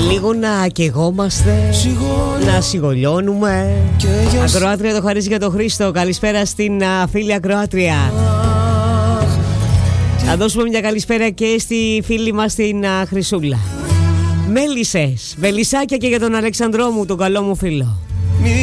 Λίγο να καιγόμαστε, να σιγολιώνουμε. Ακροάτρια το χαρίζει για τον Χρήστο. Καλησπέρα στην φίλη Ακροάτρια. Θα δώσουμε μια καλησπέρα και στη φίλη μας την Χρυσούλα. Μέλισσες, βελισσάκια και για τον Αλεξανδρό μου, τον καλό μου φίλο.